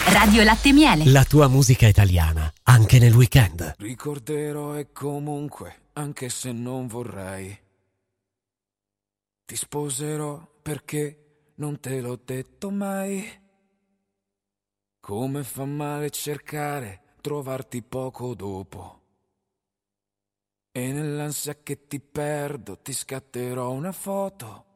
Radio Latte Miele. La tua musica italiana, anche nel weekend. Ricorderò e comunque, anche se non vorrei, ti sposerò perché non te l'ho detto mai. Come fa male cercare, trovarti poco dopo. E nell'ansia che ti perdo ti scatterò una foto